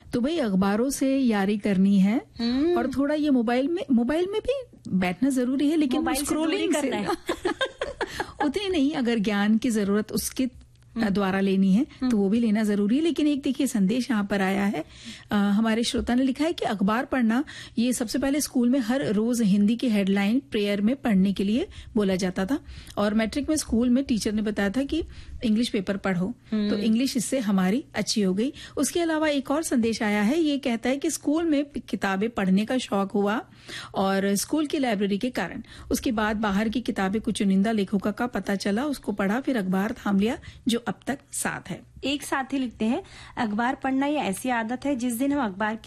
तो भाई अखबारों से यारी करनी है और थोड़ा ये मोबाइल में भी बैठना जरूरी है, लेकिन स्क्रोलिंग से उतनी नहीं। अगर ज्ञान की जरूरत उसके द्वारा लेनी है तो वो भी लेना जरूरी है। लेकिन एक देखिए संदेश यहाँ पर आया है, हमारे श्रोता ने लिखा है कि अखबार पढ़ना ये सबसे पहले स्कूल में हर रोज हिंदी की हेडलाइन प्रेयर में पढ़ने के लिए बोला जाता था, और मैट्रिक में स्कूल में टीचर ने बताया था कि इंग्लिश पेपर पढ़ो, तो इंग्लिश इससे हमारी अच्छी हो गई। उसके अलावा एक और संदेश आया है, ये कहता है कि स्कूल में किताबें पढ़ने का शौक हुआ और स्कूल की लाइब्रेरी के कारण उसके बाद बाहर की किताबें कुछ चुनिंदा लेखकों का पता चला, उसको पढ़ा, फिर अखबार थाम लिया, जो अब तक साथ है। एक साथी लिखते हैं, अखबार पढ़ना ये ऐसी आदत है जिस दिन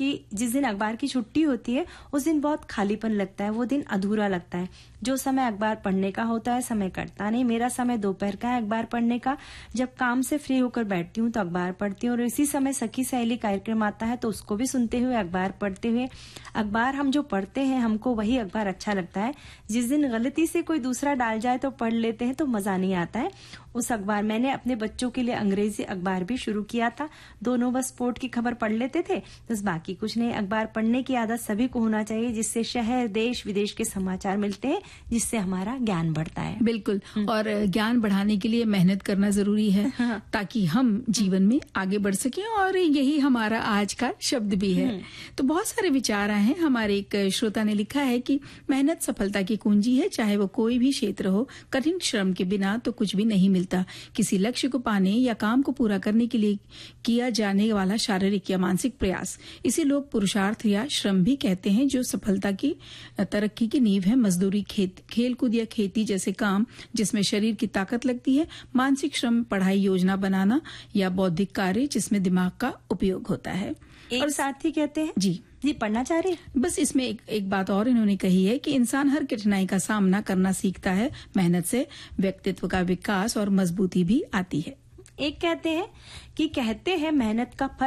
अखबार की छुट्टी होती है उस दिन बहुत खालीपन लगता है, वो दिन अधूरा लगता है। जो समय अखबार पढ़ने का होता है समय कटता नहीं। मेरा समय दोपहर का है अखबार पढ़ने का। जब काम से फ्री होकर बैठती हूँ तो अखबार पढ़ती हूँ, और इसी समय सखी सहेली कार्यक्रम आता है तो उसको भी सुनते हुए अखबार पढ़ते हुए। अखबार हम जो पढ़ते हैं हमको वही अखबार अच्छा लगता है। जिस दिन गलती से कोई दूसरा डाल जाए तो पढ़ लेते हैं तो मजा नहीं आता है उस अखबार। मैंने अपने बच्चों के लिए अंग्रेजी अखबार भी शुरू किया था, दोनों बस स्पोर्ट की खबर पढ़ लेते थे, बस बाकी कुछ नहीं। अखबार पढ़ने की आदत सभी को होना चाहिए, जिससे शहर देश विदेश के समाचार मिलते हैं, जिससे हमारा ज्ञान बढ़ता है। बिल्कुल, और ज्ञान बढ़ाने के लिए मेहनत करना जरूरी है ताकि हम जीवन में आगे बढ़ सकें, और यही हमारा आज का शब्द भी है। तो बहुत सारे विचार आए हैं। हमारे एक श्रोता ने लिखा है कि मेहनत सफलता की कुंजी है, चाहे वो कोई भी क्षेत्र हो। कठिन श्रम के बिना तो कुछ भी नहीं मिलता। किसी लक्ष्य को पाने या काम को पूरा करने के लिए किया जाने वाला शारीरिक या मानसिक प्रयास, इसे लोग पुरुषार्थ या श्रम भी कहते हैं, जो सफलता की तरक्की की नींव है। मजदूरी, खेलकूद या खेती जैसे काम जिसमें शरीर की ताकत लगती है। मानसिक श्रम, पढ़ाई, योजना बनाना या बौद्धिक कार्य जिसमें दिमाग का उपयोग होता है। और साथी कहते हैं जी पढ़ना चाह रहे हैं। बस इसमें एक बात और इन्होंने कही है कि इंसान हर कठिनाई का सामना करना सीखता है। मेहनत से व्यक्तित्व का विकास और मजबूती भी आती है। एक कहते हैं मेहनत का फल